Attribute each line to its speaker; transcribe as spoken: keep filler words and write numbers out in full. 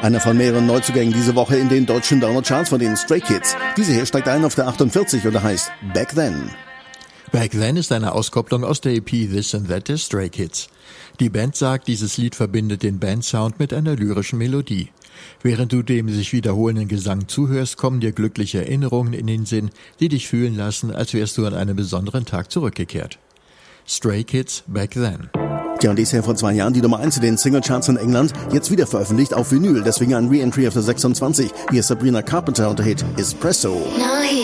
Speaker 1: Einer von mehreren Neuzugängen diese Woche in den deutschen Download-Charts von den Stray Kids. Diese hier steigt ein auf der achtundvierzig und er heißt Back Then.
Speaker 2: Back Then ist eine Auskopplung aus der E P This and That der Stray Kids. Die Band sagt, dieses Lied verbindet den Bandsound mit einer lyrischen Melodie. Während du dem sich wiederholenden Gesang zuhörst, kommen dir glückliche Erinnerungen in den Sinn, die dich fühlen lassen, als wärst du an einem besonderen Tag zurückgekehrt. Stray Kids, Back Then.
Speaker 1: Ja, und die ist ja vor zwei Jahren die Nummer eins in den Singlecharts in England, jetzt wieder veröffentlicht auf Vinyl, deswegen ein Re-Entry auf der sechsundzwanzig. Hier ist Sabrina Carpenter und der Hit Espresso.
Speaker 3: No, he